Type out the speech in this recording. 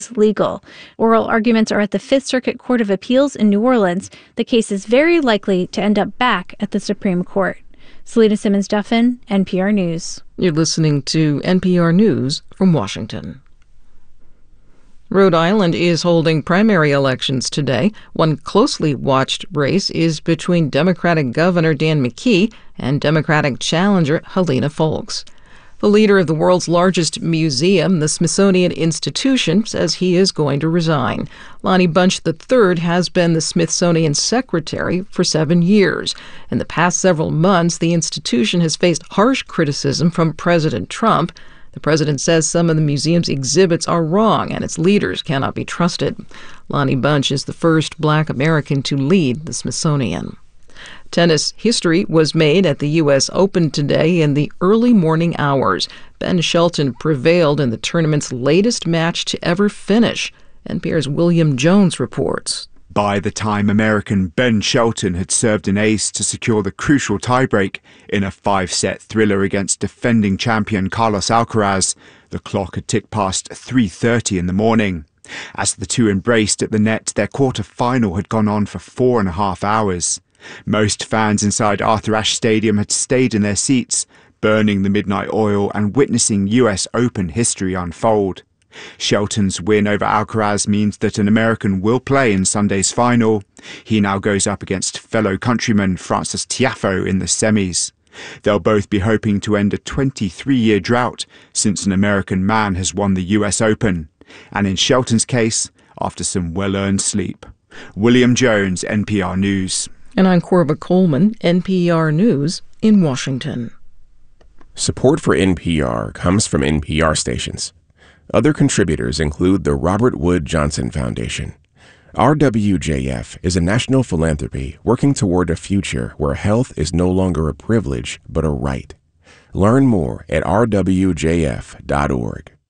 legal. Oral arguments are at the Fifth Circuit Court of Appeals in New Orleans. The case is very likely to end up back at the Supreme Court. Selena Simmons-Duffin, NPR News. You're listening to NPR News from Washington. Rhode Island is holding primary elections today. One closely watched race is between Democratic Governor Dan McKee and Democratic challenger Helena Foulkes. The leader of the world's largest museum, the Smithsonian Institution, says he is going to resign. Lonnie Bunch III has been the Smithsonian secretary for 7 years. In the past several months, the institution has faced harsh criticism from President Trump. The president says some of the museum's exhibits are wrong and its leaders cannot be trusted. Lonnie Bunch is the first Black American to lead the Smithsonian. Tennis history was made at the U.S. Open today in the early morning hours. Ben Shelton prevailed in the tournament's latest match to ever finish. NPR's William Jones reports. By the time American Ben Shelton had served an ace to secure the crucial tiebreak in a 5-set thriller against defending champion Carlos Alcaraz, the clock had ticked past 3:30 in the morning. As the two embraced at the net, their quarter-final had gone on for 4.5 hours. Most fans inside Arthur Ashe Stadium had stayed in their seats, burning the midnight oil and witnessing US Open history unfold. Shelton's win over Alcaraz means that an American will play in Sunday's final. He now goes up against fellow countryman Frances Tiafoe in the semis. They'll both be hoping to end a 23-year drought since an American man has won the US Open. And in Shelton's case, after some well-earned sleep. William Jones, NPR News. And I'm Corva Coleman, NPR News in Washington. Support for NPR comes from NPR stations. Other contributors include the Robert Wood Johnson Foundation. RWJF is a national philanthropy working toward a future where health is no longer a privilege but a right. Learn more at rwjf.org.